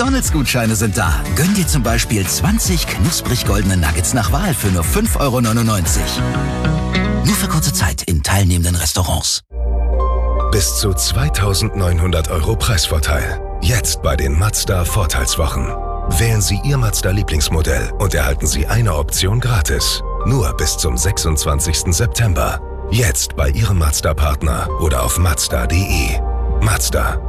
McDonald's-Gutscheine sind da. Gönn dir zum Beispiel 20 knusprig goldene Nuggets nach Wahl für nur 5,99 €. Nur für kurze Zeit in teilnehmenden Restaurants. Bis zu 2.900 € Preisvorteil. Jetzt bei den Mazda Vorteilswochen. Wählen Sie Ihr Mazda-Lieblingsmodell und erhalten Sie eine Option gratis. Nur bis zum 26. September. Jetzt bei Ihrem Mazda-Partner oder auf Mazda.de. Mazda.